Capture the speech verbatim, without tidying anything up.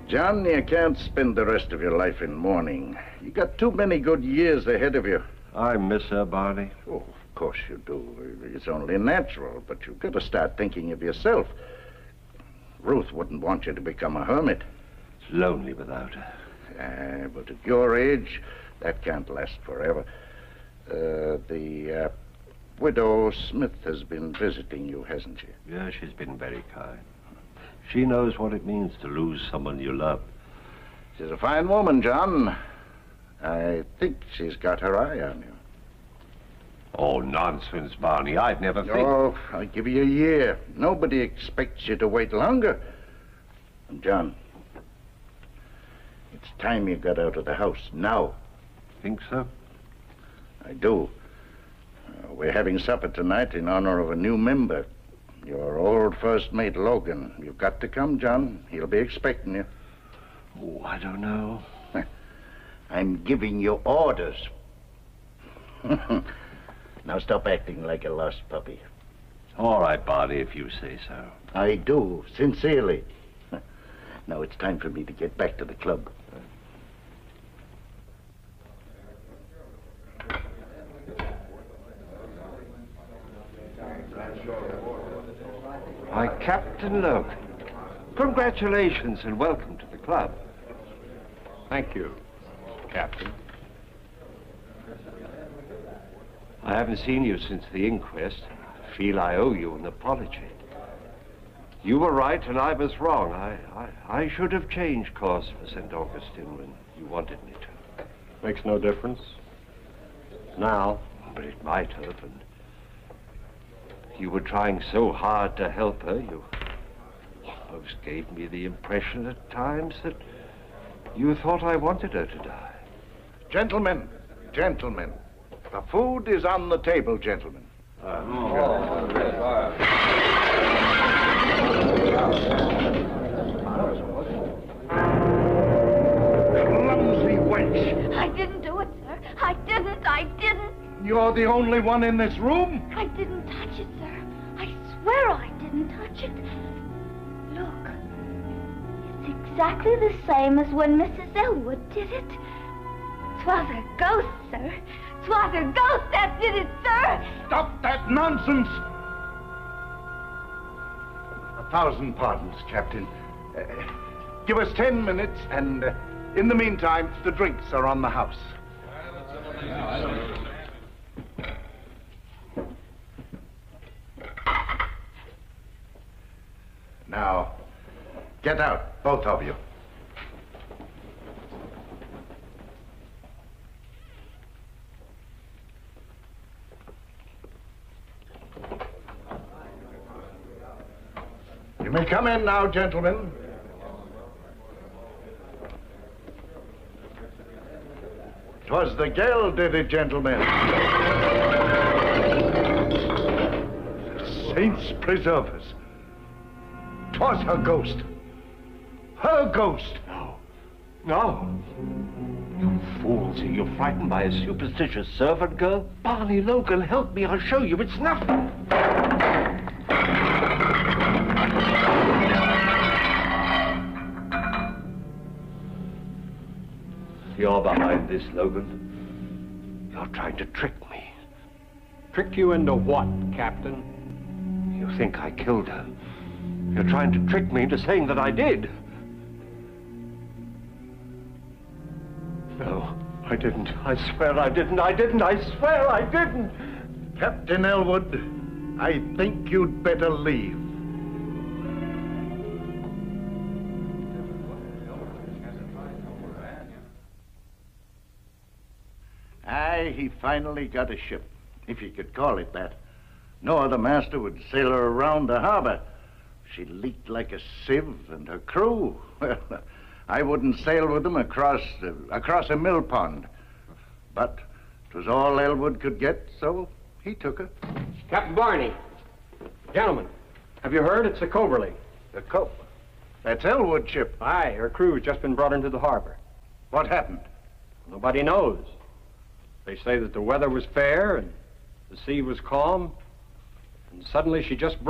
John, you can't spend the rest of your life in mourning. You got too many good years ahead of you. I miss her, Barney. Oh, of course you do. It's only natural, but you've got to start thinking of yourself. Ruth wouldn't want you to become a hermit. It's lonely without her. Uh, but at your age, that can't last forever. Uh, the uh, widow Smith has been visiting you, hasn't she? Yeah, she's been very kind. She knows what it means to lose someone you love. She's a fine woman, John. I think she's got her eye on you. Oh, nonsense, Barney. I'd never think... Oh, I'll give you a year. Nobody expects you to wait longer. And John, it's time you got out of the house, now. Think so? I do. Uh, we're having supper tonight in honor of a new member. Your old first mate, Logan. You've got to come, John. He'll be expecting you. Oh, I don't know. I'm giving you orders. Now stop acting like a lost puppy. All right, Barney, if you say so. I do, sincerely. Now it's time for me to get back to the club. Why, Captain Logan, congratulations and welcome to the club. Thank you, Captain. I haven't seen you since the inquest. I feel I owe you an apology. You were right and I was wrong. I, I, I should have changed course for Saint Augustine when you wanted me to. Makes no difference. Now. But it might have, and you were trying so hard to help her, you almost gave me the impression at times that you thought I wanted her to die. Gentlemen, gentlemen, the food is on the table, gentlemen. Uh, oh. Clumsy wench! I didn't do it, sir. I didn't. I didn't. You're the only one in this room? I didn't touch it, sir. I swear I didn't touch it. Look. It's exactly the same as when Missus Elwood did it. 'Twas a ghost, sir. 'Twas a ghost that did it, sir. Stop that nonsense! A thousand pardons, Captain. Uh, give us ten minutes, and uh, in the meantime, the drinks are on the house. Now, get out, both of you. You may come in now, gentlemen. Twas the girl did it, gentlemen. Saints preserve us. 'Twas her ghost. Her ghost. No. No. You fools. Are you frightened by a superstitious servant girl? Barney Logan, help me. I'll show you. It's nothing. You're behind this, Logan. You're trying to trick me. Trick you into what, Captain? You think I killed her. You're trying to trick me into saying that I did. No, I didn't. I swear I didn't. I didn't. I swear I didn't. Captain Elwood, I think you'd better leave. Aye, he finally got a ship, if you could call it that. No other master would sail her around the harbor. She leaked like a sieve, and her crew, well, I wouldn't sail with them across, uh, across a mill pond. But it was all Elwood could get, so he took her. Captain Barney. Gentlemen, have you heard? It's the Coverly. The Co... That's Elwood's ship. Aye, her crew's just been brought into the harbor. What happened? Nobody knows. They say that the weather was fair and the sea was calm, and suddenly she just broke.